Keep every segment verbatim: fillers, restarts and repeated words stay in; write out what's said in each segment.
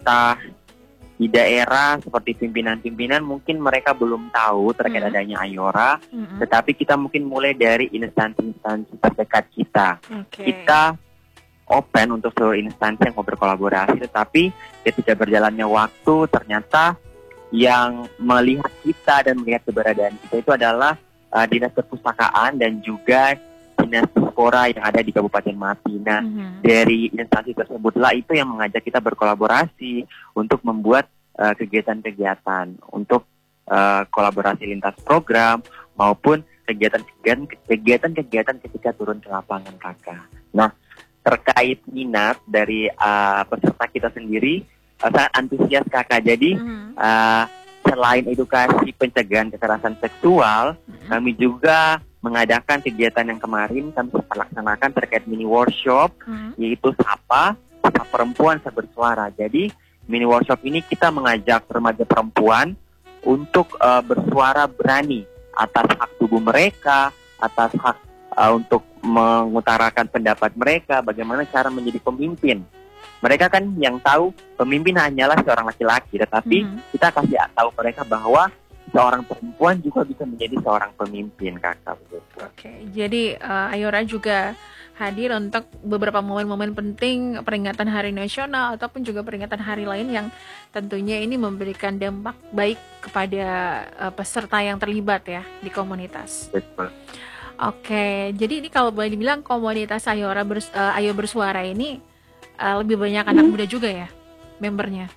entah di daerah seperti pimpinan-pimpinan mungkin mereka belum tahu terkait Hmm. adanya Ayora, Mm-mm. tetapi kita mungkin mulai dari instansi-instansi terdekat kita. Oke. Kita open untuk seluruh instansi yang mau berkolaborasi, tetapi ketika berjalannya waktu ternyata yang melihat kita dan melihat keberadaan kita itu adalah uh, dinas perpustakaan dan juga dinas Dispora yang ada di Kabupaten Mati. Nah, Mhm. dari instansi tersebutlah itu yang mengajak kita berkolaborasi untuk membuat uh, kegiatan-kegiatan untuk uh, kolaborasi lintas program maupun kegiatan-kegiatan kegiatan-kegiatan ketika turun ke lapangan, Kakak. Nah, terkait minat dari uh, peserta kita sendiri uh, sangat antusias, Kakak. Jadi Mhm. uh, selain edukasi pencegahan kekerasan seksual, Mhm. kami juga mengadakan kegiatan yang kemarin kami laksanakan terkait mini workshop, Mhm. yaitu Sapa, Sapa Perempuan Sebersuara. Jadi mini workshop ini kita mengajak remaja perempuan untuk uh, bersuara berani atas hak tubuh mereka, atas hak uh, untuk mengutarakan pendapat mereka, bagaimana cara menjadi pemimpin. Mereka kan yang tahu pemimpin hanyalah seorang laki-laki, tetapi Mhm. kita kasih tahu mereka bahwa seorang perempuan juga bisa menjadi seorang pemimpin, Kakak. Begitu. Oke, jadi eh, Ayora juga hadir untuk beberapa momen-momen penting peringatan Hari Nasional ataupun juga peringatan hari lain yang tentunya ini memberikan dampak baik kepada eh, peserta yang terlibat ya di komunitas. Betul. Oke, jadi ini kalau boleh dibilang komunitas Ayora Bers- eh, Ayo Bersuara ini eh, lebih banyak anak muda juga ya membernya.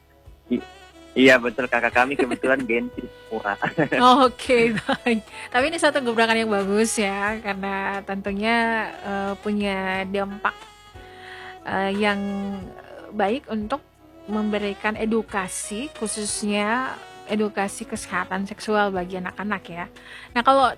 Iya betul, Kakak, kami kebetulan Gen Z semua. Oke, baik. Tapi ini satu gebrakan yang bagus ya, karena tentunya eh, punya dampak eh, yang baik untuk memberikan edukasi, khususnya edukasi kesehatan seksual bagi anak-anak ya. Nah, kalau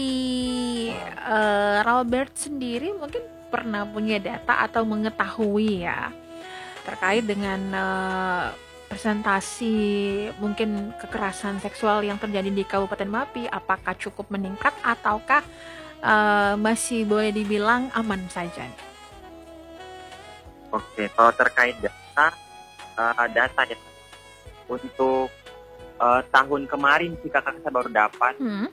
dari eh, Robert sendiri mungkin pernah punya data atau mengetahui ya terkait dengan eh, presentasi mungkin kekerasan seksual yang terjadi di Kabupaten Mapi, apakah cukup meningkat ataukah eh, masih boleh dibilang aman saja? Oke, kalau terkait data, uh, data ya untuk uh, tahun kemarin sih, Kakak, saya baru dapat. Hmm.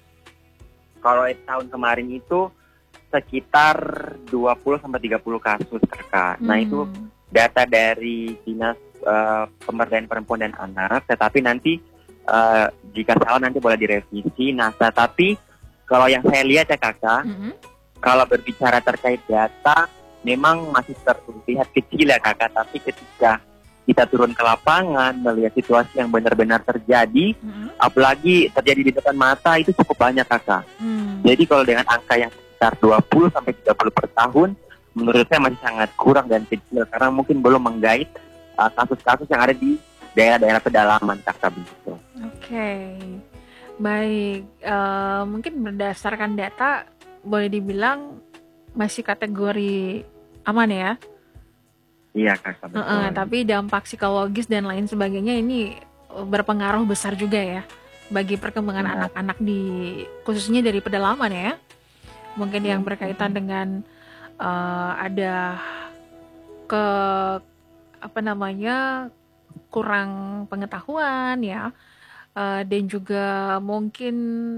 Kalau tahun kemarin itu sekitar dua puluh sampai tiga puluh kasus, Kakak. Nah, itu Hmm. data dari Dinas uh, Pemberdayaan Perempuan dan Anak, tetapi nanti uh, jika salah nanti boleh direvisi. Nah, tetapi kalau yang saya lihat ya, Kakak, Hmm. kalau berbicara terkait data, memang masih terlihat kecil ya, Kakak. Tapi ketika kita turun ke lapangan, melihat situasi yang benar-benar terjadi, Hmm. apalagi terjadi di depan mata, itu cukup banyak, Kakak. Hmm. Jadi kalau dengan angka yang sekitar dua puluh sampai tiga puluh per tahun, menurut saya masih sangat kurang dan kecil, karena mungkin belum menggait uh, kasus-kasus yang ada di daerah-daerah pedalaman, Kakak, begitu. Oke, baik. Eh, mungkin berdasarkan data boleh dibilang masih kategori aman ya. Iya, Kakak, betul. Heeh, tapi dampak psikologis dan lain sebagainya ini eh, berpengaruh besar juga ya bagi perkembangan Benar. anak-anak di khususnya dari pedalaman ya. Mungkin yang Iya. berkaitan dengan eh, ada ke apa namanya kurang pengetahuan ya. Eh, dan juga mungkin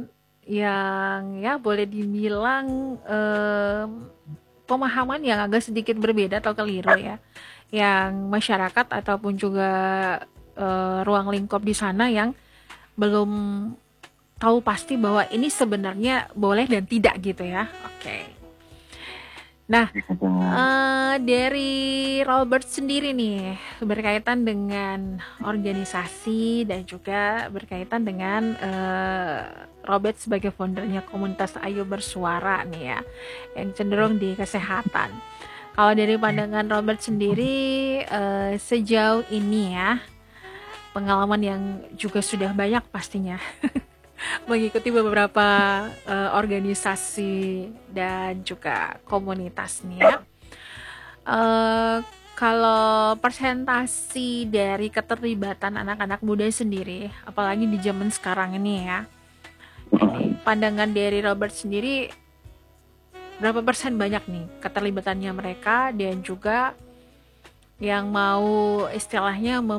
yang ya boleh dibilang eh, pemahaman yang agak sedikit berbeda atau keliru ya, yang masyarakat ataupun juga eh, ruang lingkup di sana yang belum tahu pasti bahwa ini sebenarnya boleh dan tidak gitu ya. Oke. Nah, eh, dari Robert sendiri nih berkaitan dengan organisasi dan juga berkaitan dengan eh, Robert sebagai foundernya komunitas Ayo Bersuara nih ya, yang cenderung di kesehatan. Kalau dari pandangan Robert sendiri eh, sejauh ini ya, pengalaman yang juga sudah banyak pastinya mengikuti beberapa eh, organisasi dan juga komunitas nih ya. Eh, kalau presentasi dari keterlibatan anak-anak muda sendiri, apalagi di zaman sekarang ini ya, ini pandangan dari Robert sendiri berapa persen banyak nih keterlibatannya mereka dan juga yang mau istilahnya mem